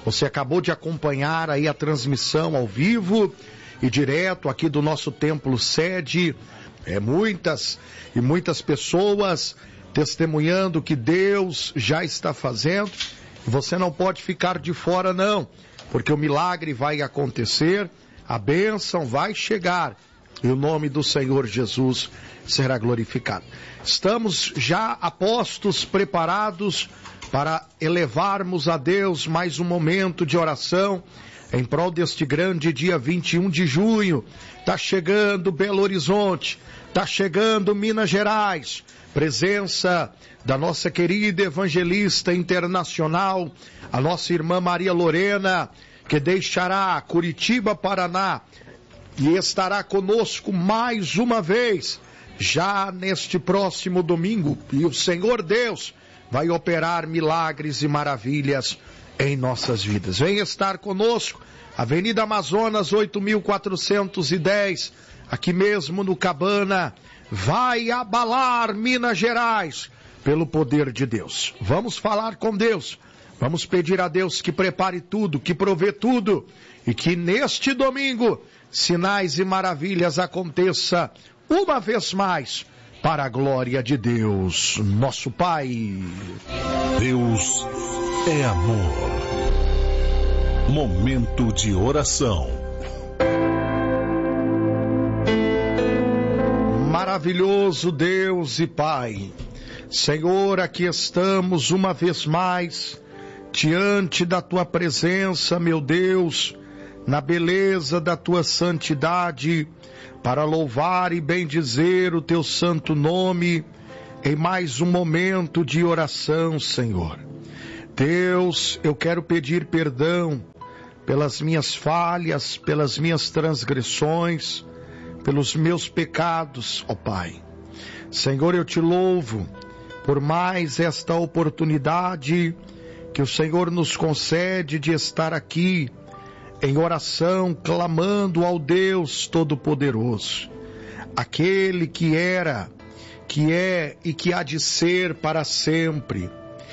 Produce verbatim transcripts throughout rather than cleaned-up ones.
Você acabou de acompanhar aí a transmissão ao vivo e direto aqui do nosso templo sede. É muitas e muitas pessoas testemunhando que Deus já está fazendo. Você não pode ficar de fora não, porque o milagre vai acontecer, a bênção vai chegar e o nome do Senhor Jesus será glorificado. Estamos já a postos, preparados para elevarmos a Deus mais um momento de oração em prol deste grande dia vinte e um de junho. Está chegando Belo Horizonte, está chegando Minas Gerais, presença da nossa querida evangelista internacional, a nossa irmã Maria Lorena, que deixará Curitiba, Paraná, e estará conosco mais uma vez, já neste próximo domingo, e o Senhor Deus vai operar milagres e maravilhas em nossas vidas. Vem estar conosco, Avenida Amazonas oito mil quatrocentos e dez, aqui mesmo no Cabana, vai abalar Minas Gerais, pelo poder de Deus. Vamos falar com Deus, vamos pedir a Deus que prepare tudo, que provê tudo, e que neste domingo, sinais e maravilhas aconteça uma vez mais, para a glória de Deus, nosso Pai. Deus é amor. Momento de oração. Maravilhoso Deus e Pai, Senhor, aqui estamos uma vez mais, diante da Tua presença, meu Deus, na beleza da Tua santidade, para louvar e bendizer o Teu santo nome, em mais um momento de oração, Senhor. Deus, eu quero pedir perdão pelas minhas falhas, pelas minhas transgressões, pelos meus pecados, ó Pai. Senhor, eu te louvo por mais esta oportunidade que o Senhor nos concede de estar aqui em oração, clamando ao Deus Todo-Poderoso, aquele que era, que é e que há de ser para sempre.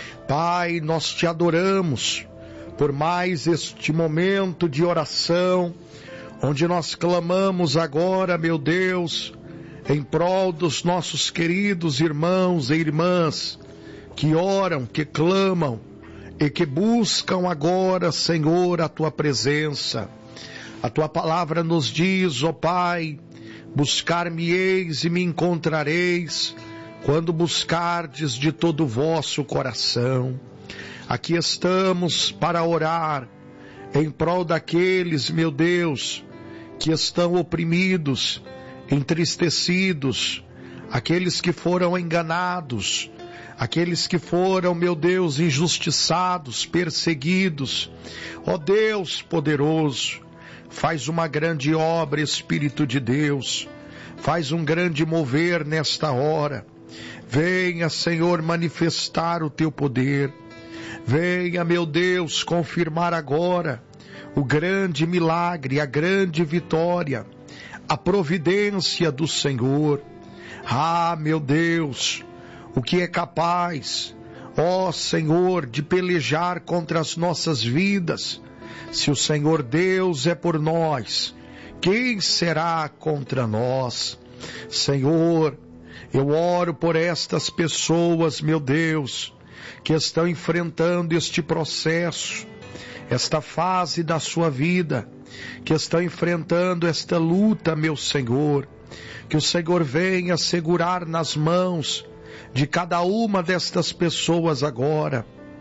Pai, nós te adoramos por mais este momento de oração, onde nós clamamos agora, meu Deus, em prol dos nossos queridos irmãos e irmãs, que oram, que clamam, e que buscam agora, Senhor, a Tua presença. A Tua palavra nos diz, ó Pai, buscar-me-eis e me encontrareis, quando buscardes de todo o vosso coração. Aqui estamos para orar, em prol daqueles, meu Deus, que estão oprimidos, entristecidos, aqueles que foram enganados, aqueles que foram, meu Deus, injustiçados, perseguidos. Ó Deus poderoso, faz uma grande obra, Espírito de Deus, faz um grande mover nesta hora. Venha, Senhor, manifestar o Teu poder. Venha, meu Deus, confirmar agora o grande milagre, a grande vitória, a providência do Senhor. Ah, meu Deus, o que é capaz, ó Senhor, de pelejar contra as nossas vidas? Se o Senhor Deus é por nós, quem será contra nós? Senhor, eu oro por estas pessoas, meu Deus, que estão enfrentando este processo, esta fase da sua vida, que estão enfrentando esta luta, meu Senhor, que o Senhor venha segurar nas mãos de cada uma destas pessoas agora,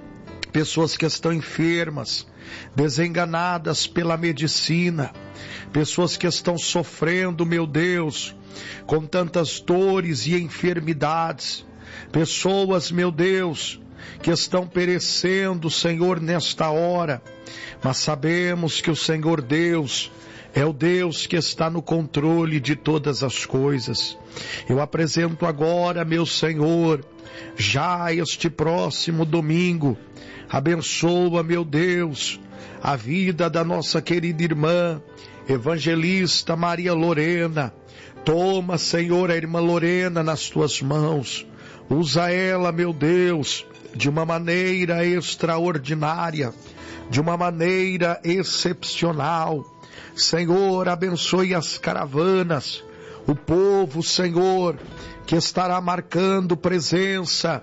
pessoas que estão enfermas, desenganadas pela medicina, pessoas que estão sofrendo, meu Deus, com tantas dores e enfermidades, pessoas, meu Deus, que estão perecendo, Senhor, nesta hora, mas sabemos que o Senhor Deus é o Deus que está no controle de todas as coisas. Eu apresento agora, meu Senhor, já este próximo domingo, abençoa, meu Deus, a vida da nossa querida irmã, evangelista Maria Lorena. Toma, Senhor, a irmã Lorena nas Tuas mãos, usa ela, meu Deus, de uma maneira extraordinária, de uma maneira excepcional. Senhor, abençoe as caravanas, o povo, Senhor, que estará marcando presença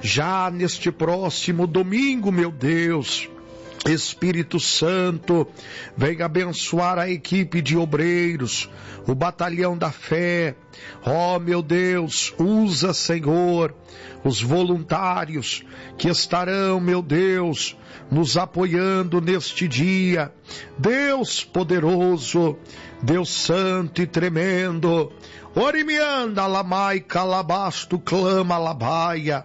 já neste próximo domingo, meu Deus. Espírito Santo, venha abençoar a equipe de obreiros, o batalhão da fé. Ó, meu Deus, usa, Senhor, os voluntários que estarão, meu Deus, nos apoiando neste dia. Deus poderoso, Deus santo e tremendo, orimianda lamai calabasto clama labaia.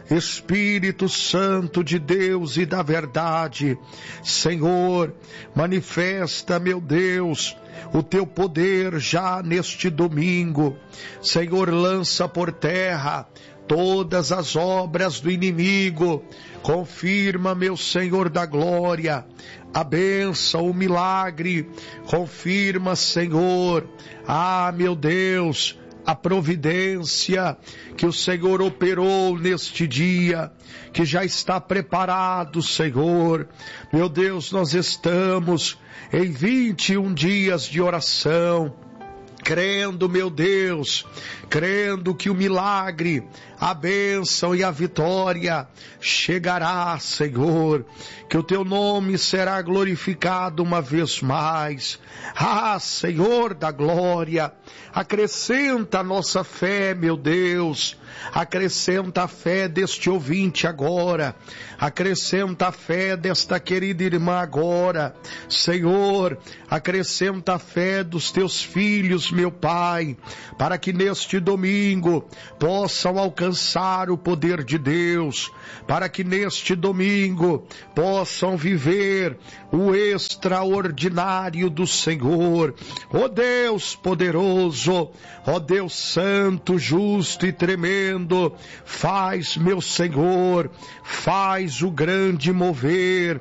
Espírito Santo de Deus e da verdade, Senhor, manifesta, meu Deus, o teu poder já neste domingo. Senhor, lança por terra todas as obras do inimigo. Confirma, meu Senhor da glória, a bênção, o milagre. Confirma, Senhor, ah, meu Deus, a providência que o Senhor operou neste dia, que já está preparado, Senhor. Meu Deus, nós estamos em vinte e um dias de oração, crendo, meu Deus, crendo que o milagre, a bênção e a vitória chegará, Senhor, que o teu nome será glorificado uma vez mais. Ah, Senhor da glória, acrescenta a nossa fé, meu Deus, acrescenta a fé deste ouvinte agora, acrescenta a fé desta querida irmã agora, Senhor, acrescenta a fé dos teus filhos, meu Pai, para que neste domingo possam alcançar o poder de Deus, para que neste domingo possam viver o extraordinário do Senhor. Ó Deus poderoso, ó Deus santo, justo e tremendo, faz, meu Senhor, faz o grande mover,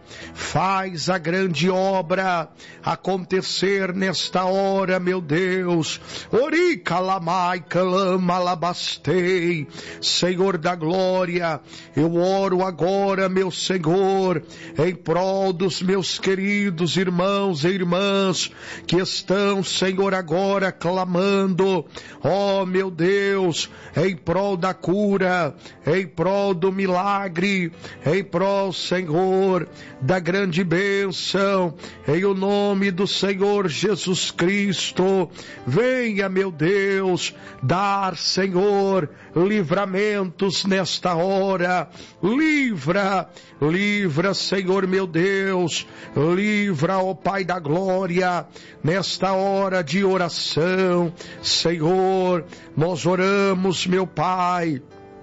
faz a grande obra acontecer nesta hora, meu Deus. Ori calamai calama labastei. Senhor da glória, eu oro agora, meu Senhor, em prol dos meus queridos irmãos e irmãs que estão, Senhor, agora clamando, ó meu Deus, em prol da cura, em prol do milagre, em prol, Senhor, da grande bênção, em o nome do Senhor Jesus Cristo. Venha, meu Deus, dar, Senhor, livramentos nesta hora. Livra, livra, Senhor meu Deus, livra, ó Pai da glória, nesta hora de oração. Senhor, nós oramos, meu Pai,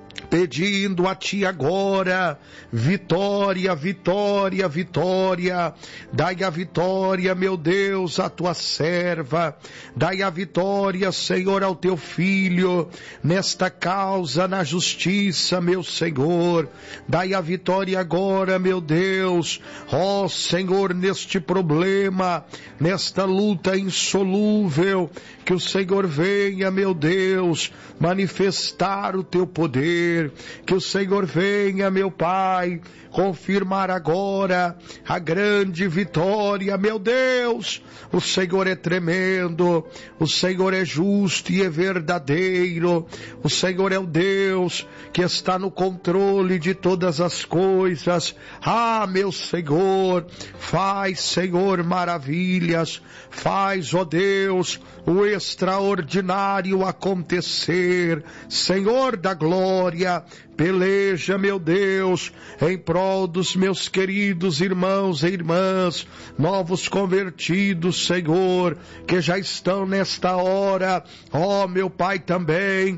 pedindo a Ti agora, vitória, vitória, vitória. Dai a vitória, meu Deus, à Tua serva. Dai a vitória, Senhor, ao Teu Filho, nesta causa, na justiça, meu Senhor. Dai a vitória agora, meu Deus, ó Senhor, neste problema, nesta luta insolúvel, que o Senhor venha, meu Deus, manifestar o Teu poder, que o Senhor venha, meu Pai, confirmar agora a grande vitória, meu Deus. O Senhor é tremendo, o Senhor é justo e é verdadeiro, o Senhor é o Deus que está no controle de todas as coisas. Ah, meu Senhor, faz, Senhor, maravilhas, faz, ó Deus, o extraordinário acontecer. Senhor da glória, peleja, meu Deus, em prol dos meus queridos irmãos e irmãs, novos convertidos, Senhor, que já estão nesta hora, ó meu Pai também,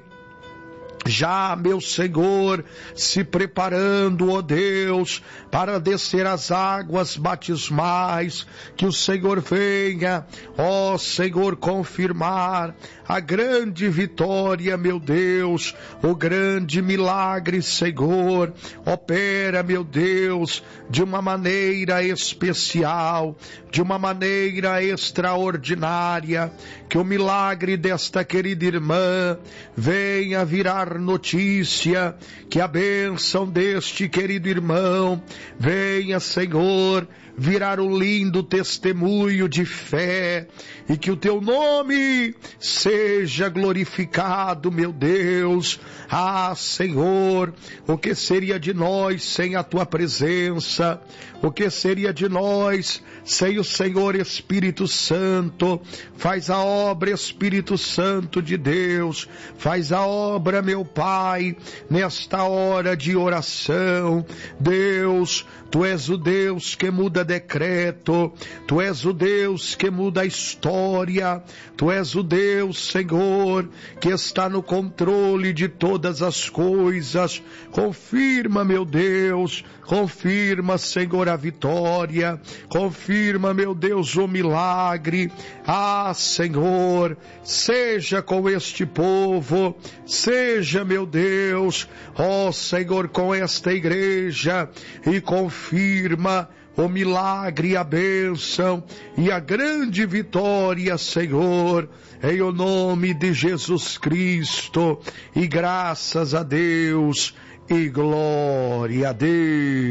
já, meu Senhor, se preparando, ó Deus, para descer as águas batismais, que o Senhor venha, ó Senhor, confirmar a grande vitória, meu Deus, o grande milagre, Senhor. Opera, meu Deus, de uma maneira especial, de uma maneira extraordinária, que o milagre desta querida irmã venha virar dar notícia que a bênção deste querido irmão venha, Senhor, virar um lindo testemunho de fé, e que o teu nome seja glorificado, meu Deus. Ah, Senhor, o que seria de nós sem a tua presença? O que seria de nós sem o Senhor Espírito Santo? Faz a obra, Espírito Santo de Deus, faz a obra, meu Pai, nesta hora de oração. Deus, tu és o Deus que muda decreto, tu és o Deus que muda a história, tu és o Deus, Senhor, que está no controle de todas as coisas. Confirma, meu Deus, confirma, Senhor, a vitória, confirma, meu Deus, o milagre. Ah, Senhor, seja com este povo, seja, meu Deus, ó Senhor, com esta igreja, e confirma o milagre, a bênção e a grande vitória, Senhor, em o nome de Jesus Cristo. E graças a Deus e glória a Deus.